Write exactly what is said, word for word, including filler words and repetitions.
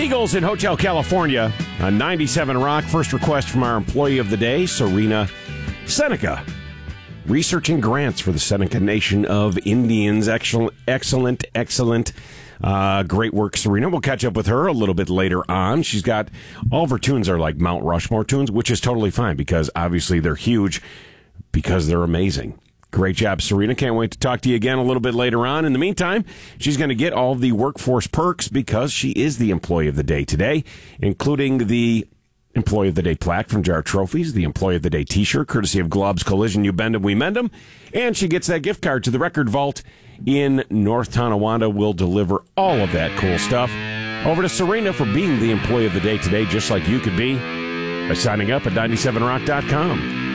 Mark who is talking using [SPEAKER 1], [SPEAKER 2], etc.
[SPEAKER 1] Eagles in Hotel California on ninety-seven Rock. First request from our employee of the day, Serena Seneca. Researching grants for the Seneca Nation of Indians. Excellent, excellent, excellent. Uh, great work, Serena. We'll catch up with her a little bit later on. She's got, all of her tunes are like Mount Rushmore tunes, which is totally fine because obviously they're huge because they're amazing. Great job, Serena. Can't wait to talk to you again a little bit later on. In the meantime, she's going to get all the workforce perks because she is the employee of the day today, including the Employee of the Day plaque from Jar Trophies, the Employee of the Day t-shirt, courtesy of Glob's Collision. You bend them, we mend them. And she gets that gift card to the Record Vault in North Tonawanda. We'll deliver all of that cool stuff over to Serena for being the Employee of the Day today, just like you could be by signing up at ninety seven rock dot com.